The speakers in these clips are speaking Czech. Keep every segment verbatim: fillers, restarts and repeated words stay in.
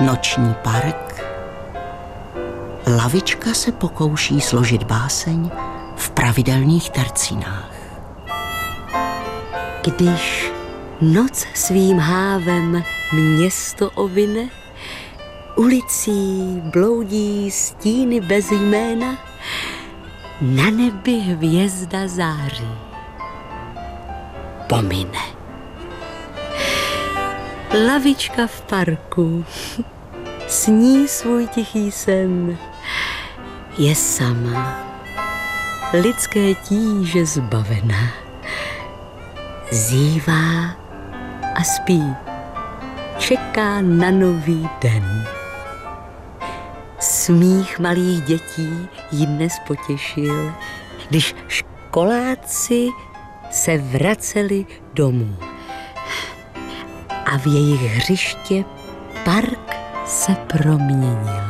Noční park. Lavička se pokouší složit báseň v pravidelných tercínách. Když noc svým hávem město ovine, ulicí bloudí stíny bez jména, na nebi hvězda září. Pomine. Lavička v parku sní svůj tichý sen. Je sama, lidské tíže zbavená. Zívá a spí, čeká na nový den. Smích malých dětí ji dnes potěšil, když školáci se vraceli domů. A v jejich hřiště park se proměnil.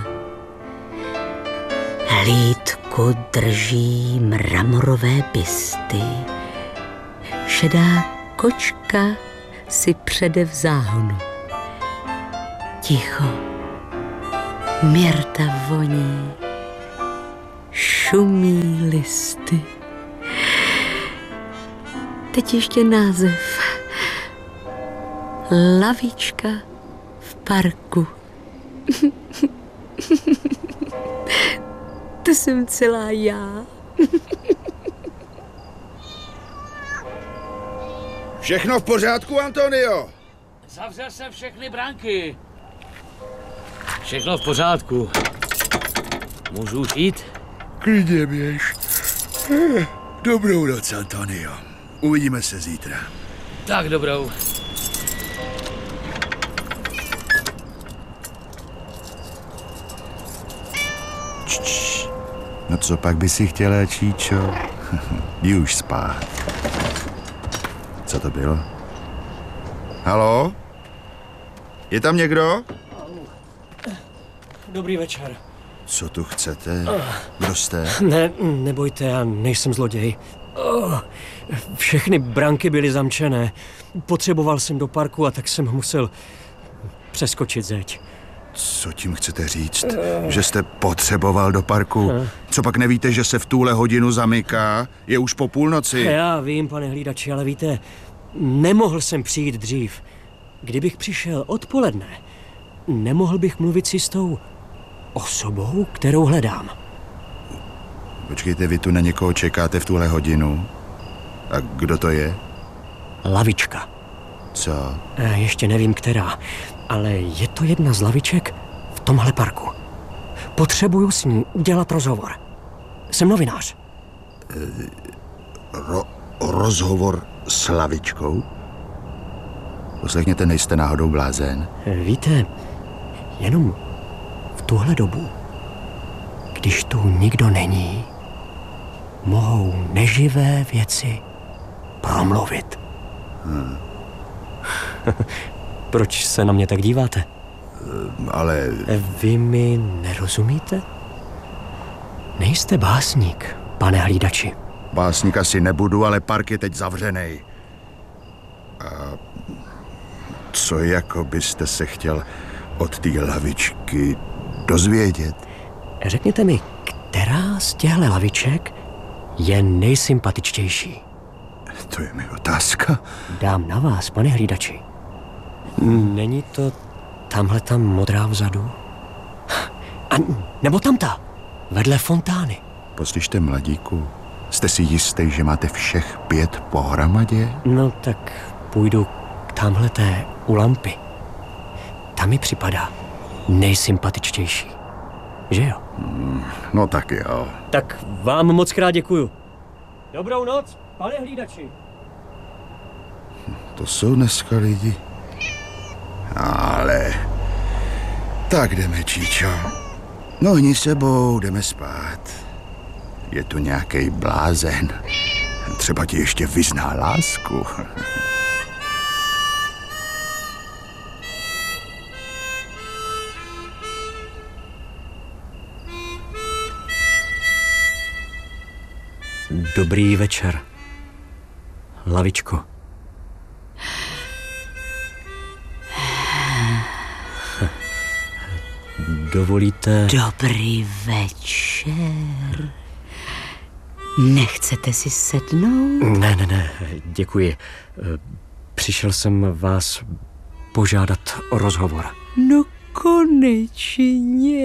Hlídku drží mramorové bysty. Šedá kočka si přede v záhonu. Ticho, myrta voní, šumí listy. Teď ještě název. Lavička v parku. To jsem celá já. Všechno v pořádku, Antonio? Zavřel jsem všechny branky. Všechno v pořádku. Můžu už jít? Klidně běž. Dobrou noc, Antonio. Uvidíme se zítra. Tak dobrou. Čč. No co pak by si chtěla, Číčo? Jdi už spát. Co to bylo? Haló? Je tam někdo? Dobrý večer. Co tu chcete? Kdo jste? Ne, nebojte, já nejsem zloděj. Oh, všechny branky byly zamčené. Potřeboval jsem do parku a tak jsem musel přeskočit zeď. Co tím chcete říct? Že jste potřeboval do parku? Co pak nevíte, že se v tuhle hodinu zamyká? Je už po půlnoci. Já vím, pane hlídači, ale víte, nemohl jsem přijít dřív. Kdybych přišel odpoledne, nemohl bych mluvit s jistou osobou, kterou hledám. Počkejte, vy tu na někoho čekáte v tuhle hodinu? A kdo to je? Lavička. Co? E, ještě nevím, která, ale je to jedna z laviček v tomhle parku. Potřebuju s ní udělat rozhovor. Jsem novinář. E, ro, rozhovor s lavičkou? Poslechněte, nejste náhodou blázen? E, víte, jenom v tuhle dobu, když tu nikdo není, mohou neživé věci promluvit. Hmm. Proč se na mě tak díváte? Ale... Vy mi nerozumíte? Nejste básník, pane hlídači. Básník asi nebudu, ale park je teď zavřený. A co jako byste se chtěl od té lavičky dozvědět? Řekněte mi, která z těchto laviček je nejsympatičtější? To je mi otázka. Dám na vás, pane hlídači. Není to tamhle tam modrá vzadu? A nebo tamta, vedle fontány. Poslyšte, mladíku, jste si jistý, že máte všech pět pohromadě? No tak půjdu k tamhleté u lampy. Ta mi připadá nejsympatičtější. Že jo? Hmm, no tak jo. Tak vám moc krát děkuju. Dobrou noc, pane hlídači. To jsou dneska lidi. Ale... Tak jdeme, Číčo. No hni sebou, jdeme spát. Je tu nějaký blázen. Třeba ti ještě vyzná lásku. Dobrý večer, lavičko. dovolíte... Dobrý večer. Nechcete si sednout? Ne, ne, ne, děkuji. Přišel jsem vás požádat o rozhovor. No konečně.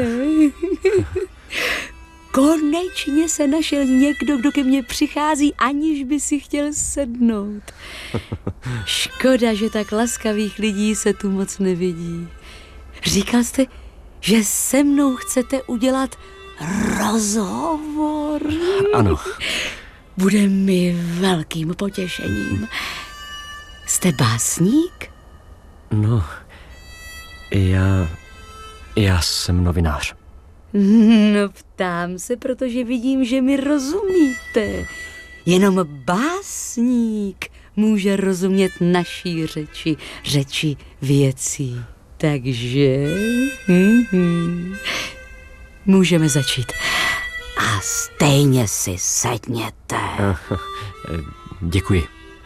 Konečně se našel někdo, kdo ke mně přichází, aniž by si chtěl sednout. Škoda, že tak laskavých lidí se tu moc nevidí. Říkal jste, že se mnou chcete udělat rozhovor. Ano. Bude mi velkým potěšením. Jste básník? No, já... já jsem novinář. No, ptám se, protože vidím, že mi rozumíte. Jenom básník může rozumět naší řeči, řeči věcí. Takže... Mm-hmm. Můžeme začít. A stejně si sedněte. Děkuji.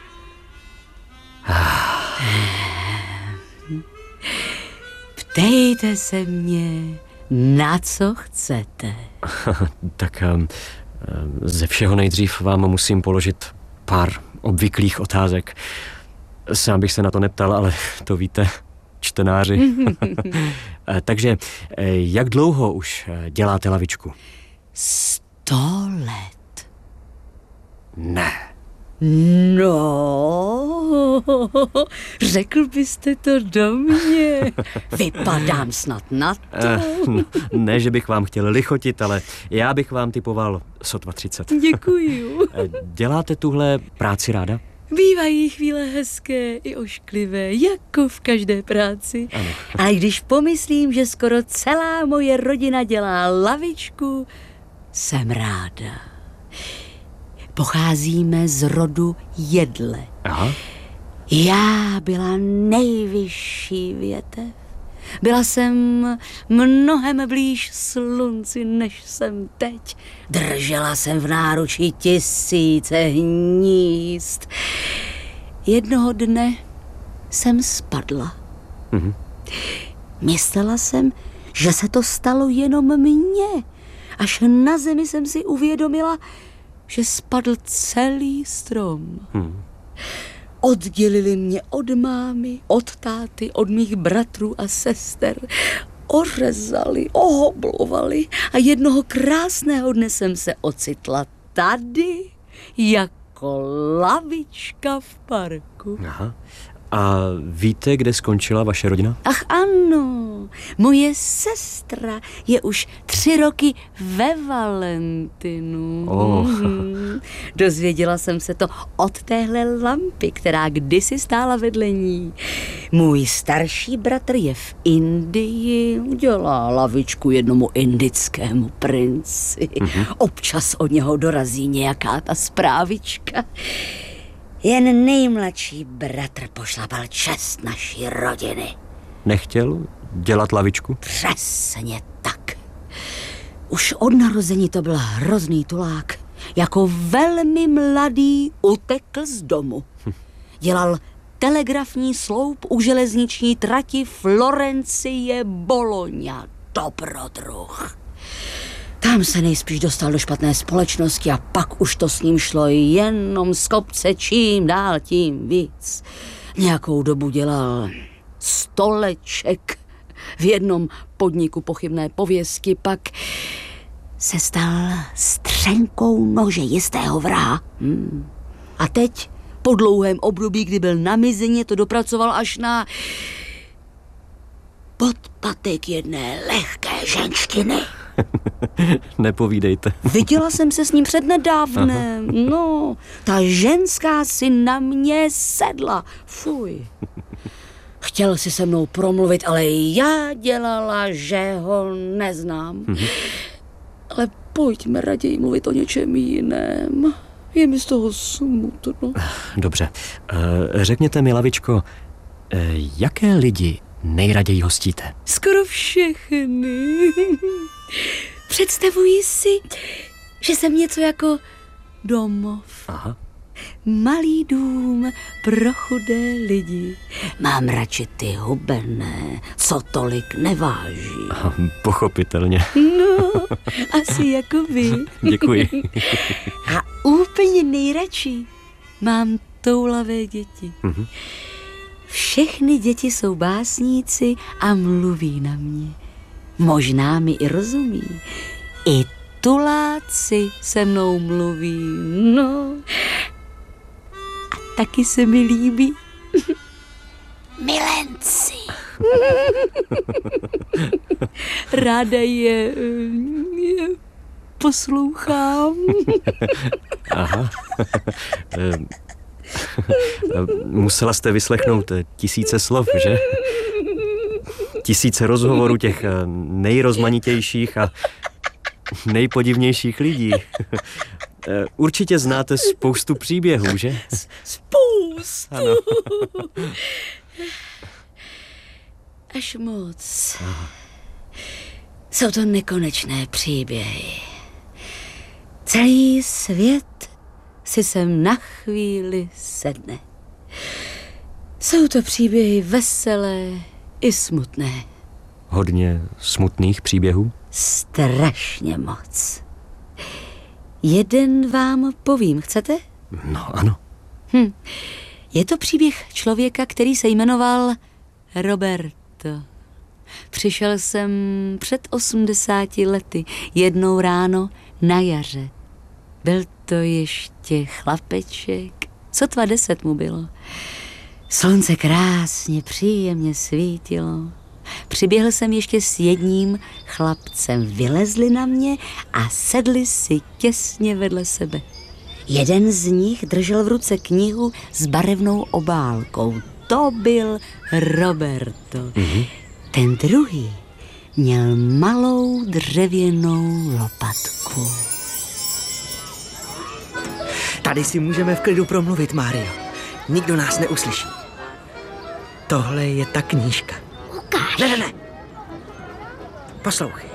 Ptejte se mě, na co chcete. Tak ze všeho nejdřív vám musím položit pár obvyklých otázek. Sám bych se na to neptal, ale to víte, čtenáři. Takže jak dlouho už děláte lavičku? Sto let. Ne. No, řekl byste to do mě. Vypadám snad na to. Ne, že bych vám chtěl lichotit, ale já bych vám typoval sotva třicet. Děkuju. Děláte tuhle práci ráda? Bývají chvíle hezké i ošklivé, jako v každé práci. Ano. A když pomyslím, že skoro celá moje rodina dělá lavičku, jsem ráda. Pocházíme z rodu jedle. Aha. Já byla nejvyšší větev. Byla jsem mnohem blíž slunci, než jsem teď. Držela jsem v náručí tisíce hnízd. Jednoho dne jsem spadla. Mhm. Myslela jsem, že se to stalo jenom mně. Až na zemi jsem si uvědomila, že spadl celý strom. Mhm. Oddělili mě od mámy, od táty, od mých bratrů a sester. Ořezali, ohoblovali a jednoho krásného dne jsem se ocitla tady jako lavička v parku. Aha. A víte, kde skončila vaše rodina? Ach ano, moje sestra je už tři roky ve Valentinu. Oh. Mhm. Dozvěděla jsem se to od téhle lampy, která kdysi stála vedle ní. Můj starší bratr je v Indii, dělá lavičku jednomu indickému princi. Mhm. Občas od něho dorazí nějaká ta zprávička. Jen nejmladší bratr pošlapal čest naší rodiny. Nechtěl dělat lavičku? Přesně tak. Už od narození to byl hrozný tulák. Jako velmi mladý utekl z domu. Dělal telegrafní sloup u železniční trati Florencie Bologna. Dobrodruh. Tam se nejspíš dostal do špatné společnosti a pak už to s ním šlo jenom z kopce čím dál tím víc. Nějakou dobu dělal stoleček v jednom podniku pochybné pověsti, pak se stal střenkou nože jistého vraha. Hmm. A teď, po dlouhém období, kdy byl na mizině, to dopracoval až na podpatek jedné lehké ženštiny. Nepovídejte. Viděla jsem se s ním přednedávnem. No, ta ženská si na mě sedla. Fuj. Chtěl si se mnou promluvit, ale já dělala, že ho neznám. Mm-hmm. Ale pojďme raději mluvit o něčem jiném. Je mi z toho smutno. Dobře. Řekněte mi, lavičko, jaké lidi nejraději hostíte? Skoro všechny. Představuji si, že jsem něco jako domov. Aha. malý dům pro chudé lidi. Mám radši ty hubené, co tolik neváží. Pochopitelně. No, asi jako vy. Děkuji. A úplně nejradši mám toulavé děti. Mhm. Všechny děti jsou básníci a mluví na mě. Možná mi i rozumí. I tuláci se mnou mluví. No. A taky se mi líbí. Milenci. Ráda je, je poslouchám. Aha. Musela jste vyslechnout tisíce slov, že? Tisíce rozhovorů těch nejrozmanitějších a nejpodivnějších lidí. Určitě znáte spoustu příběhů, že? Spoustu. Ano. Až moc. Aha. Jsou to nekonečné příběhy. Celý svět si sem na chvíli sedne. Jsou to příběhy veselé i smutné. Hodně smutných příběhů? Strašně moc. Jeden vám povím, chcete? No, ano. Hm. Je to příběh člověka, který se jmenoval Roberto. Přišel jsem před osmdesáti lety, jednou ráno na jaře. Byl to ještě chlapeček, sotva deset mu bylo. Slunce krásně, příjemně svítilo. Přiběhl jsem ještě s jedním chlapcem, vylezli na mě a sedli si těsně vedle sebe. Jeden z nich držel v ruce knihu s barevnou obálkou. To byl Roberto. Mm-hmm. Ten druhý měl malou dřevěnou lopatku. Tady si můžeme v klidu promluvit, Mário. Nikdo nás neuslyší. Tohle je ta knížka. Ukáž. Ne, ne, ne. Poslouchej.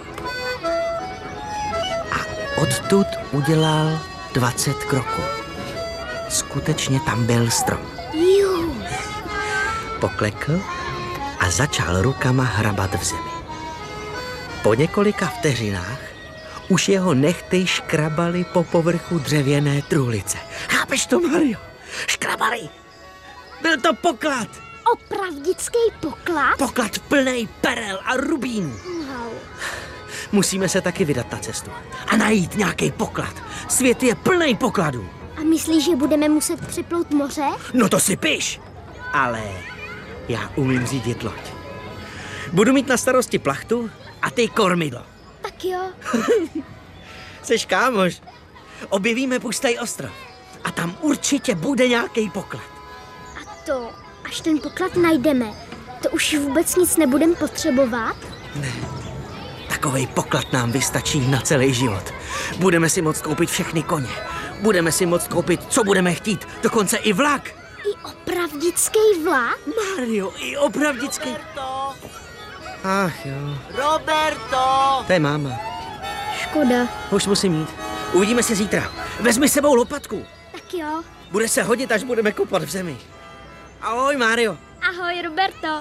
A odtud udělal dvacet kroků. Skutečně tam byl strom. Jú. Poklekl a začal rukama hrabat v zemi. Po několika vteřinách už jeho nehty škrabaly po povrchu dřevěné truhlice. Chápeš to, Mario? Škrabali. Byl to poklad. Opravdický poklad? Poklad plnej perel a rubínů. Wow. Musíme se taky vydat na cestu a najít nějaký poklad. Svět je plnej pokladů. A myslíš, že budeme muset přeplout moře? No to si piš. Ale já umím řídit loď. Budu mít na starosti plachtu a ty kormidlo. Tak jo. Seš kámoš. Objevíme pustý ostrov a tam určitě bude nějaký poklad. A to, až ten poklad najdeme, to už vůbec nic nebudeme potřebovat? Ne. Takovej poklad nám vystačí na celý život. Budeme si moct koupit všechny koně. Budeme si moct koupit, co budeme chtít. Dokonce i vlak. I opravdický vlak? Mario, i opravdický. Roberto! Ach jo. Roberto! To je máma. Škoda. Už musím jít. Uvidíme se zítra. Vezmi sebou lopatku. Tak jo. Bude se hodit, až budeme kopat v zemi. Ahoj, Mario. Ahoj, Roberto.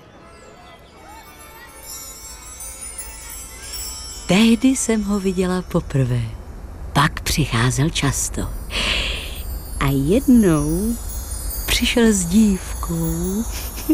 Tehdy jsem ho viděla poprvé. Pak přicházel často. A jednou přišel s dívkou.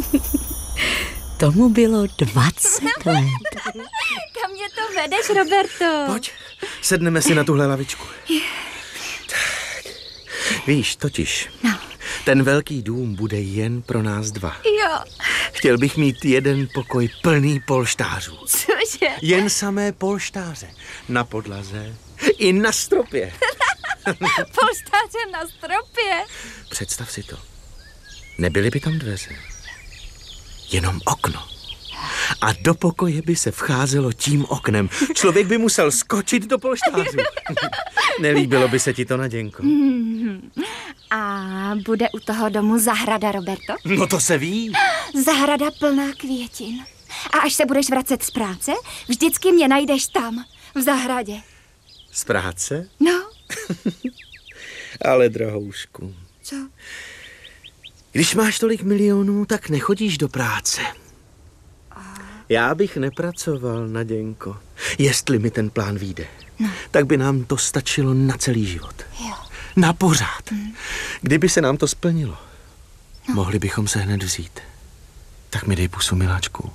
Tomu bylo dvacet let. Kam mě to vedeš, Roberto? Pojď, sedneme si na tuhle lavičku. Tak. Víš, totiž, no. Ten velký dům bude jen pro nás dva. Jo. Chtěl bych mít jeden pokoj plný polštářů. Cože? Jen samé polštáře. Na podlaze i na stropě. Polštáře na stropě? Představ si to. Nebyly by tam dveře. Jenom okno. A do pokoje by se vcházelo tím oknem. Člověk by musel skočit do polštářů. Nelíbilo by se ti to, Naděnko? Hmm. A bude u toho domu zahrada, Roberto? No to se ví. Zahrada plná květin. A až se budeš vracet z práce, vždycky mě najdeš tam, v zahradě. Z práce? No. Ale drahoušku. Co? Když máš tolik milionů, tak nechodíš do práce. Já bych nepracoval, Naděnko. Jestli mi ten plán vyjde, no. tak by nám to stačilo na celý život. Jo. Na pořád. Hmm. Kdyby se nám to splnilo, no. mohli bychom se hned vzít. Tak mi dej pusu, miláčku.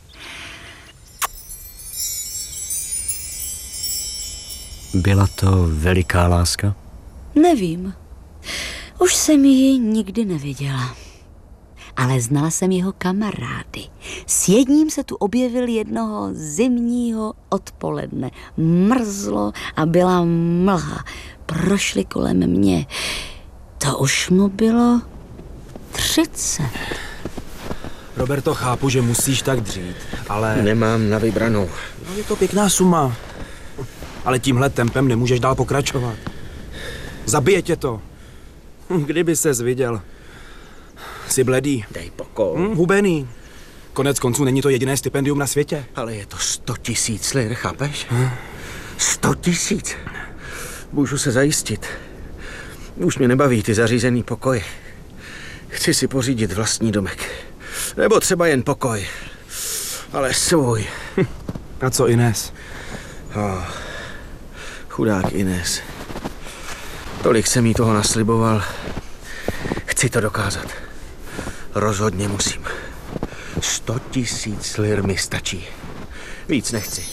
Byla to veliká láska? Nevím. Už jsem ji nikdy neviděla. Ale znala jsem jeho kamarády. S jedním se tu objevil jednoho zimního odpoledne. Mrzlo a byla mlha. Prošli kolem mě. To už mu bylo třicet. Roberto, chápu, že musíš tak dřít, ale... Nemám na vybranou. No, je to pěkná suma. Ale tímhle tempem nemůžeš dál pokračovat. Zabije tě to. Kdyby ses viděl. Jsi bledý. Dej pokoj. Hm, hubený. Konec konců není to jediné stipendium na světě. Ale je to sto tisíc lir, chápeš? Hm? Sto tisíc. Můžu se zajistit. Už mě nebaví ty zařízený pokoje. Chci si pořídit vlastní domek. Nebo třeba jen pokoj. Ale svůj. A co Inés? Oh, chudák Inés. Tolik jsem jí toho nasliboval. Chci to dokázat. Rozhodně musím. Sto tisíc lir mi stačí. Víc nechci.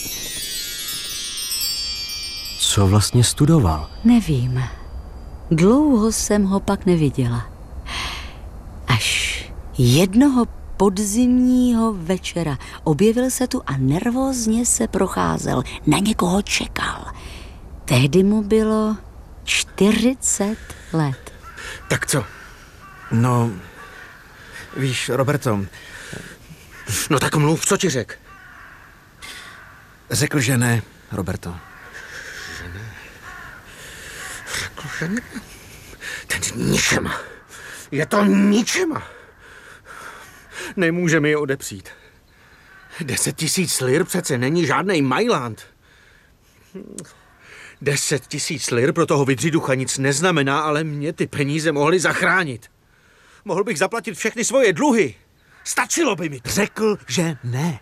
Co vlastně studoval? Nevím. Dlouho jsem ho pak neviděla. Až jednoho podzimního večera objevil se tu a nervózně se procházel. Na někoho čekal. Tehdy mu bylo čtyřicet let. Tak co? No, víš, Roberto... No tak mluv, co ti řek? Řekl, že ne, Roberto. Že ne? Řekl, že ne? Ten ničema. Je to ničema. Nemůže mi je odepřít. Deset tisíc lir přece není žádnej Mailand. Deset tisíc lir pro toho vydříducha nic neznamená, ale mě ty peníze mohly zachránit. Mohl bych zaplatit všechny svoje dluhy. Stačilo by mi to. Řekl, že ne.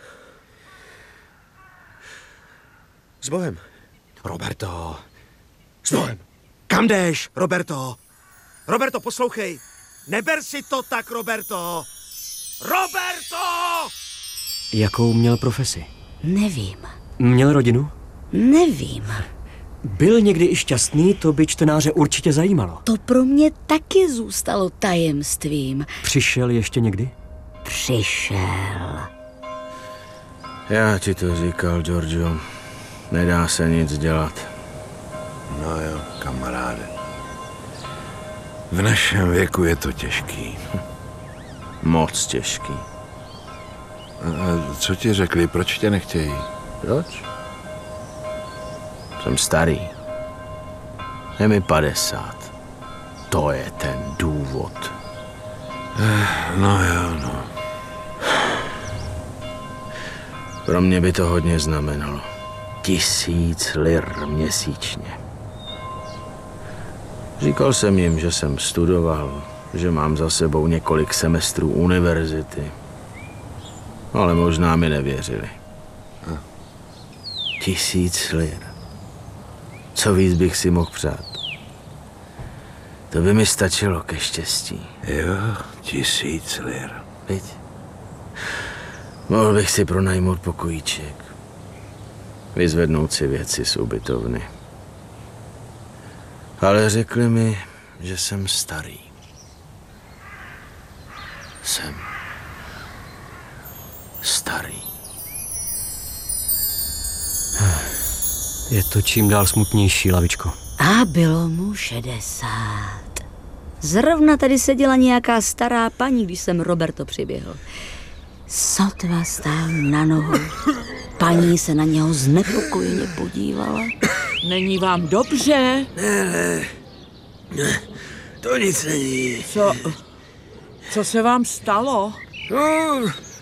S Bohem. Roberto. S Bohem. Kam jdeš, Roberto? Roberto, poslouchej. Neber si to tak, Roberto. Roberto! Jakou měl profesi? Nevím. Měl rodinu? Nevím. Byl někdy i šťastný, to by čtenáře určitě zajímalo. To pro mě taky zůstalo tajemstvím. Přišel ještě někdy? Přišel. Já ti to říkal, Giorgio. Nedá se nic dělat. No jo, kamaráde. V našem věku je to těžký. Moc těžký. A co ti řekli, proč tě nechtějí? Proč? Jsem starý. Je mi padesát. To je ten důvod. No jo, no. Pro mě by to hodně znamenalo. Tisíc lir měsíčně. Říkal jsem jim, že jsem studoval, že mám za sebou několik semestrů univerzity. Ale možná mi nevěřili. Tisíc lir. Co víc bych si mohl přát? To by mi stačilo ke štěstí. Jo, tisíc lir. Viď? Mohl bych si pronajmout pokojíček. Vyzvednout si věci z ubytovny. Ale řekli mi, že jsem starý. Jsem starý. Je to čím dál smutnější, Lavičko. A bylo mu šedesát. Zrovna tady seděla nějaká stará paní, když jsem Roberto přiběhl. Sotva stál na nohu. Paní se na něho znepokojeně podívala. Není vám dobře? Ne, ne, ne, to nic není. Co, co se vám stalo? No,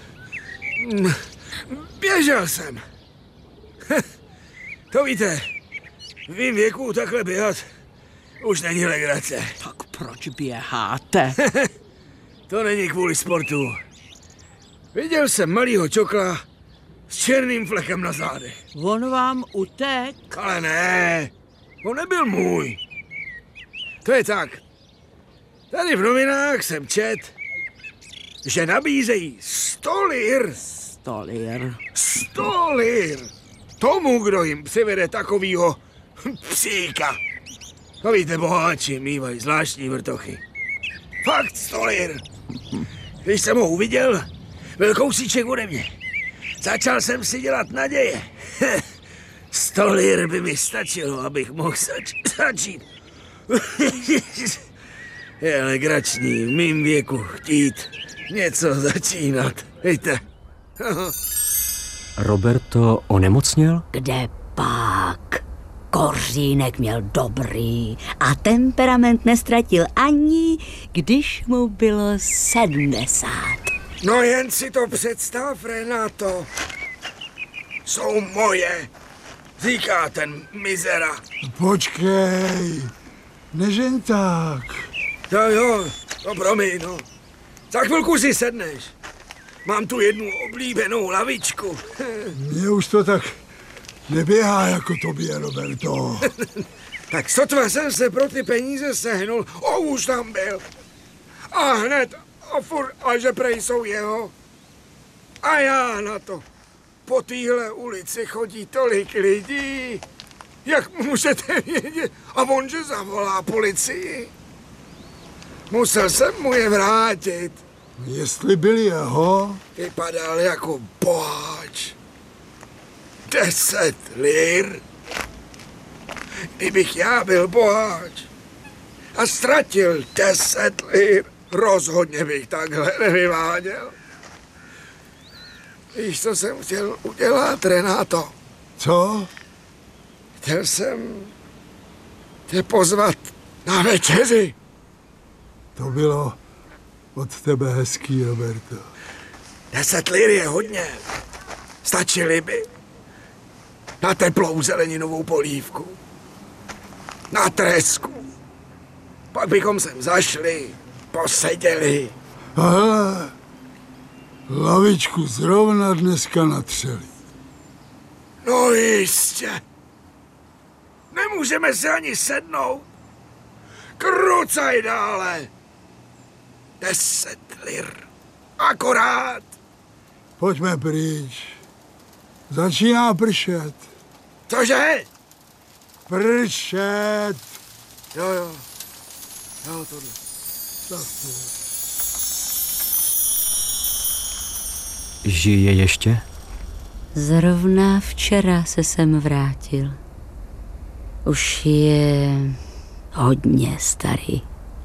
běžel jsem. To víte, v mým věku takhle běhat Už není legrace. Tak proč běháte? To není kvůli sportu. Viděl jsem malýho čokla s černým flekem na zádech. On vám utek? Ale ne, on nebyl můj. To je tak. Tady v novinách jsem čet, že nabízejí sto lir. Sto lir. Sto lir. Tomu, kdo jim přivede takovýho psíka. No víte, boháči mývají zvláštní vrtochy. Fakt sto lir. Když jsem ho uviděl, byl kousíček ode mě. Začal jsem si dělat naděje. Sto lir by mi stačilo, abych mohl zač- začít. Je legrační v mým věku chtít něco začínat. Víte? Roberto onemocněl? Kde pak? Kořínek měl dobrý a temperament nestratil ani, když mu bylo sedmdesát. No jen si to představ, Renato. Jsou moje, říká ten mizera. Počkej, nežen tak. Jo, jo, no promiň, no. Za chvilku si sedneš. Mám tu jednu oblíbenou lavičku. Mně už to tak neběhá jako tobě, Roberto. Tak sotva jsem se pro ty peníze sehnul, o, už tam byl. A hned, a furt, a že prej jsou jeho. A já na to. Po téhle ulici chodí tolik lidí. Jak můžete vědět? A on, že zavolá policii. Musel jsem mu je vrátit. Jestli byl jeho? Vypadal jako boháč. Deset lir. Kdybych já byl boháč a ztratil deset lir, rozhodně bych takhle nevyváděl. Víš, co jsem chtěl udělat, Renato? Co? Chtěl jsem tě pozvat na večeři. To bylo od tebe hezký, Roberto. Deset lir je hodně. Stačily by na teplou zeleninovou polívku, na tresku. Pak bychom sem zašli, poseděli. Hele, lavičku zrovna dneska natřeli. No jistě. Nemůžeme se ani sednout. Krucaj dále. Deset lir. Akorát. Pojďme pryč. Začíná pršet. Cože? Pršet. Jo, jo. Jo, tohle. Zase. Žije ještě? Zrovna včera se sem vrátil. Už je hodně starý.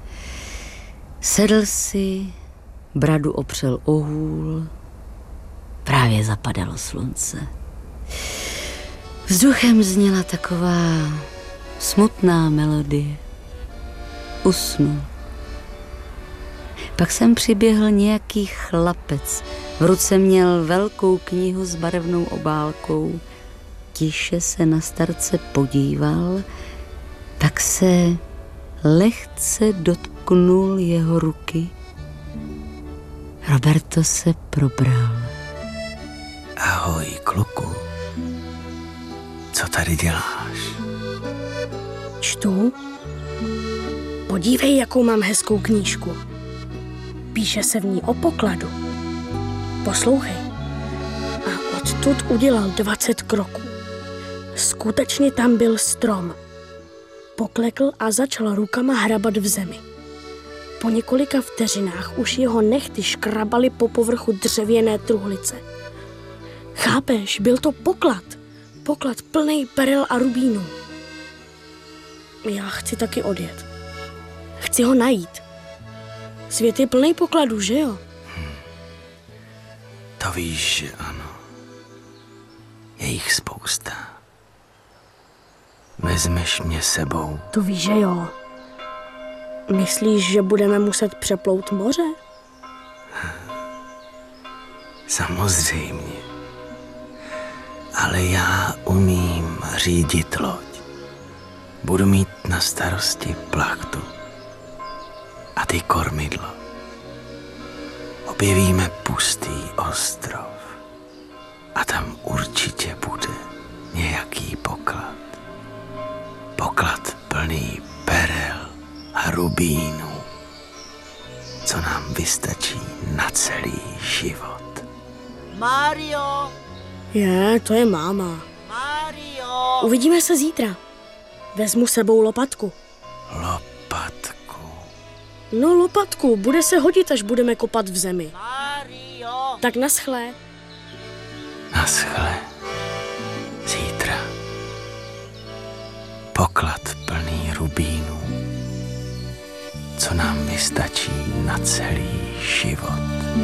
Sedl si, bradu opřel o hůl, právě zapadalo slunce. Vzduchem zněla taková smutná melodie. Usnul. Pak sem přiběhl nějaký chlapec. V ruce měl velkou knihu s barevnou obálkou. Tiše se na starce podíval, tak se lehce dotknul jeho ruky. Roberto se probral. Ahoj, kluku. Co tady děláš? Čtu. Podívej, jakou mám hezkou knížku. Píše se v ní o pokladu. Poslouchej. A odtud udělal dvacet kroků. Skutečně tam byl strom. Poklekl a začal rukama hrabat v zemi. Po několika vteřinách už jeho nehty škrabaly po povrchu dřevěné truhlice. Chápeš, byl to poklad. Poklad plný perel a rubínů. Já chci taky odjet. Chci ho najít. Svět je plný pokladů, že jo? Hmm. To víš, že ano. Je jich spousta. Vezmeš mě sebou? To víš, že jo. Myslíš, že budeme muset přeplout moře? Samozřejmě. Ale já umím řídit loď. Budu mít na starosti plachtu a ty kormidlo. Objevíme pustý ostrov a tam určitě bude nějaký poklad. Poklad plný perel a rubínů, co nám vystačí na celý život. Mário! Je, to je máma. Mário! Uvidíme se zítra. Vezmu sebou lopatku. Lopatku. No lopatku, bude se hodit, až budeme kopat v zemi. Mário! Tak naschle. Naschle. Zítra. Poklad plný rubínů, co nám vystačí na celý život.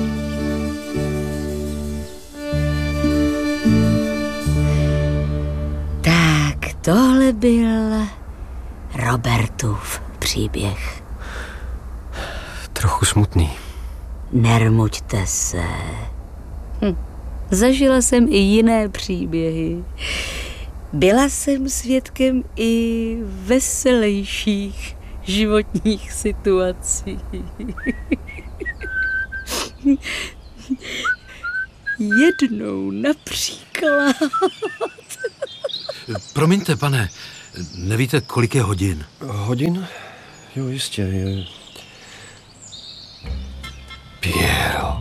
Tak tohle byl Robertův příběh. Trochu smutný. Nermuďte se. Hm. Zažila jsem i jiné příběhy. Byla jsem svědkem i veselějších životních situací. Jednou například. Promiňte, pane, nevíte, kolik je hodin? Hodin? Jo, jistě. Je... Piero.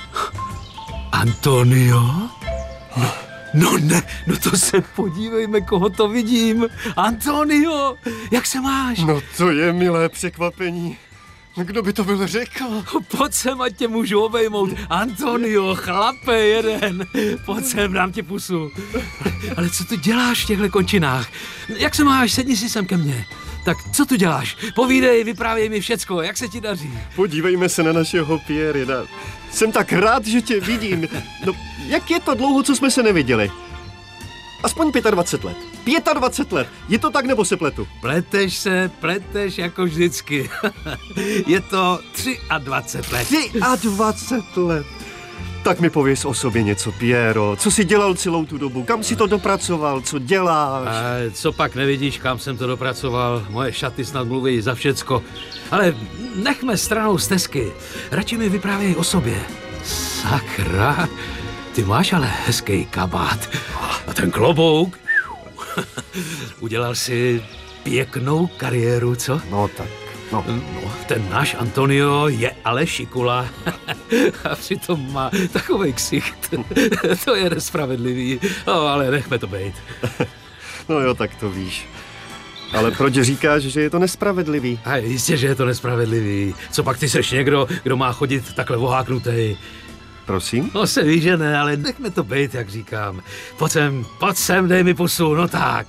Antonio? No, no ne, no to se podívejme, koho to vidím. Antonio, jak se máš? No to je milé překvapení. Kdo by to byl řekl? Pojď sem, ať tě můžu obejmout. Antonio, chlape jeden. Pojď sem, dám ti pusu. Ale co tu děláš v těchto končinách? Jak se máš? Sedni si sem ke mně. Tak co tu děláš? Povídej, vyprávěj mi všecko. Jak se ti daří? Podívejme se na našeho Pierina. Jsem tak rád, že tě vidím. No, jak je to dlouho, co jsme se neviděli? Aspoň dvacet pět let. dvacet pět let. Je to tak, nebo se pletu? Pleteš se, pleteš jako vždycky. Je to dvacet tři let. dvacet tři let. Tak mi pověz o sobě něco, Piero. Co jsi dělal celou tu dobu? Kam jsi to dopracoval? Co děláš? A co pak nevidíš, kam jsem to dopracoval? Moje šaty snad mluví za všecko. Ale nechme stranou stezky. Radši mi vyprávěj o sobě. Sakra, ty máš ale hezký kabát. A ten klobouk. Udělal si pěknou kariéru, co? No tak. No. No, ten náš Antonio je ale šikula. A přitom má takovej ksicht. To je nespravedlivý. No, ale nechme to být. No jo, tak to víš. Ale proč říkáš, že je to nespravedlivý? A jistě, že je to nespravedlivý. Co pak ty seš někdo, kdo má chodit takhle oháknutej? Prosím? No se ví, že ne, ale nechme to být, jak říkám. Pojď sem, pojď sem, dej mi pusu, no tak.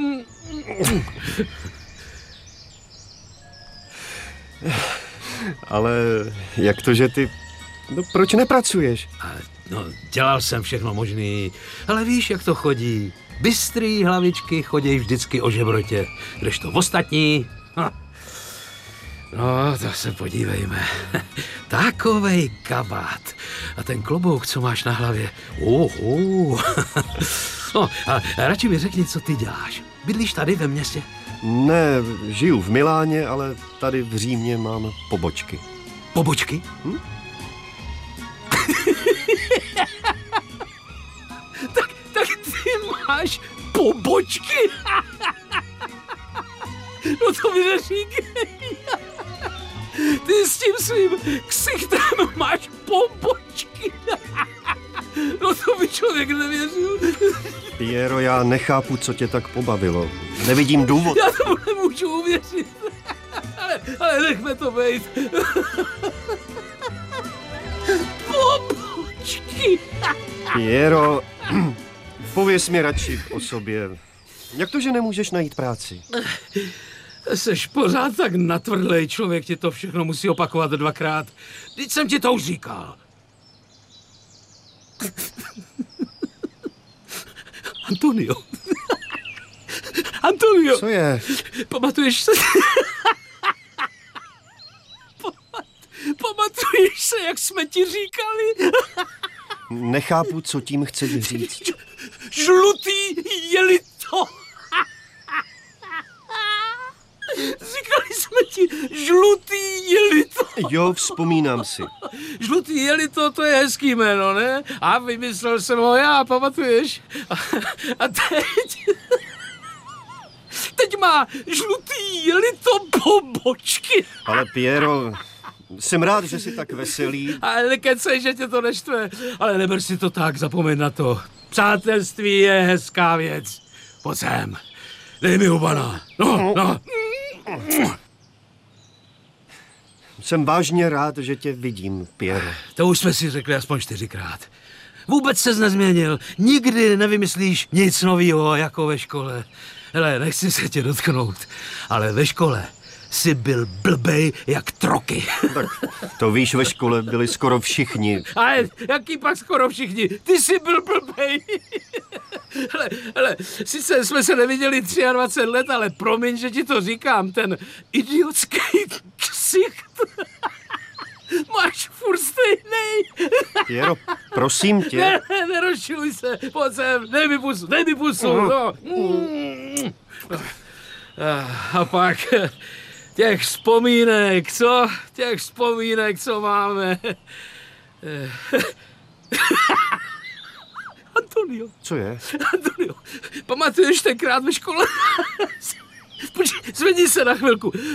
Ale jak to, že ty... No proč nepracuješ? No, dělal jsem všechno možný, ale víš, jak to chodí. Bystrý hlavičky chodí vždycky o žebrotě, kdežto ostatní... Ha. No, to se podívejme. Takovej kabát. A ten klobouk, co máš na hlavě. Uh, uh. No, a radši mi řekni, co ty děláš. Bydlíš tady ve městě? Ne, žiju v Miláně, ale tady v Římě mám pobočky. Pobočky? Hm? tak, tak ty máš pobočky? No to mi neříkej. Ty s tím svým ksichtem máš pobočky. No to by člověk nevěřil. Piero, já nechápu, co tě tak pobavilo. Nevidím důvod. Já tomu nemůžu uvěřit. Ale, ale nechme to být. Pobočky. Piero, pověz mi radši o sobě. Jak to, že nemůžeš najít práci? Seš pořád tak natvrdlej, člověk ti to všechno musí opakovat dvakrát. Vždyť jsem ti to už říkal. Antonio. Antonio. Co je? Pamatuješ se? Pamat... Pamatuješ se, jak jsme ti říkali? Nechápu, co tím chceš říct. Žlutý jelito. Říkali jsme ti žlutý jelito. Jo, vzpomínám si. Žlutý jelito, to je hezký jméno, ne? A vymyslel jsem ho já, pamatuješ? A, a teď... Teď má žlutý jelito pobočky. Ale Piero, jsem rád, že jsi tak veselý. Ale nekecej, že tě to neštve. Ale neber si to tak, zapomeň na to. Přátelství je hezká věc. Pojď sem. Dej mi hubana. No, no. Jsem vážně rád, že tě vidím, Piero. To už jsme si řekli aspoň čtyřikrát. Vůbec ses nezměnil. Nikdy nevymyslíš nic nového jako ve škole. Hele, nechci se tě dotknout, ale ve škole jsi byl blbej jak troky. Tak to víš, ve škole byli skoro všichni. Ale jaký pak skoro všichni? Ty jsi byl blbej. hele, hele, sice jsme se neviděli dvacet tři let, ale promiň, že ti to říkám, ten idiotský ksicht. Máš furt stejnej. Piero, prosím tě. Ne, ne, nerozčiluj se, pojď sem, dej mi pusu, dej mi pusu, no. Mm. A pak těch vzpomínek, co? Těch vzpomínek, co máme. Antonio. Co je? Antonio, pamatuješ tenkrát ve škole? Počkej, zvedni se na chvilku.